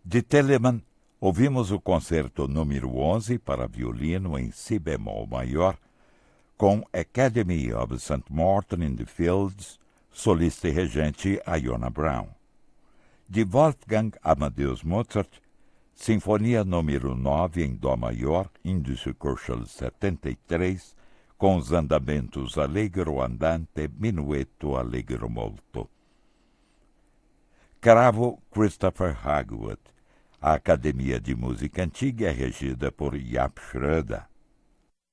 De Telemann, ouvimos o concerto número 11 para violino em si bemol maior, com Academy of St. Martin in the Fields, solista e regente Iona Brown. De Wolfgang Amadeus Mozart, Sinfonia número 9 em Dó maior, Índice Köchel 73, com os andamentos Allegro andante, Minueto Allegro molto. Cravo Christopher Hagwood. A Academia de Música Antiga é regida por Jaap Schröder.